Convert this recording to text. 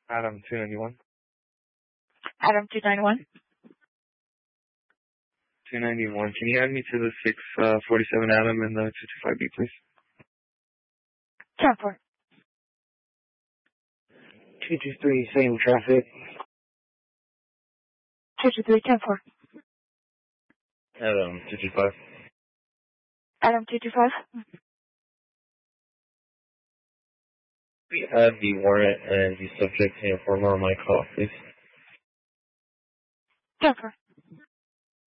Adam 291. Adam 291. 291. Can you add me to the 647 Adam and the 225B, please? 10-4. 223, same traffic. 223, 10-4. Adam 225. Adam 225. We have the warrant and the subject informer on my call, please. 10-4.